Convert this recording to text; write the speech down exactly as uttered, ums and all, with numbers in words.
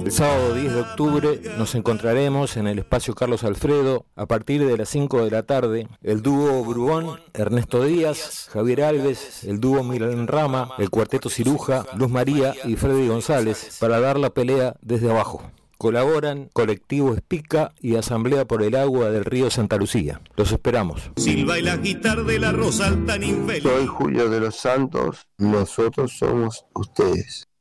El sábado diez de octubre nos encontraremos en el espacio Carlos Alfredo a partir de las cinco de la tarde. El dúo Brugón, Ernesto Díaz, Javier Alves, el dúo Milan Rama, el cuarteto Ciruja, Luz María y Freddy González para dar la pelea desde abajo. Colaboran Colectivo Espica y Asamblea por el Agua del Río Santa Lucía. Los esperamos. Silva y la guitarra de la Rosa tan infeliz. Soy Julio de los Santos, nosotros somos ustedes.